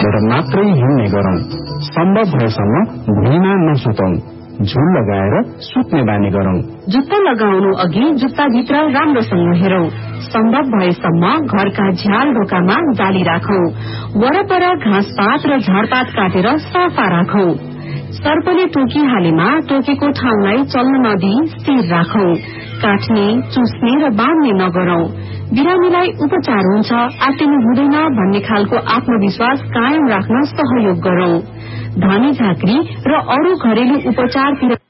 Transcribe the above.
गरेर मात्रै हिँड्ने गरौं। सम्भव भएसम्म भुइँमा नसुतौं, झुल लगाएर सुत्ने बानी गरौं। जुत्ता लगाउनु अघि जुत्ताभित्र राम्रोसँग हेरौं। सम्भव भएसम्म घरका झ्याल ढोकामा जाली राखौं। वरपर घाँसपात र झारपात काटेर सफा राखौं। सर्पले टोकिहालेमा टोकेको ठाउँलाई चल्न नदिई स्थिर राखौं। काट्ने, चुस्ने र बाँध्ने नगरौं। बिरामीलाई उपचार हुन्छ, आत्तिनु हुँदैन भन्ने खालको आत्मविश्वास कायम राख्न सहयोग गरौं। धामी झाँक्री र अरू घरेलु उपचारतिर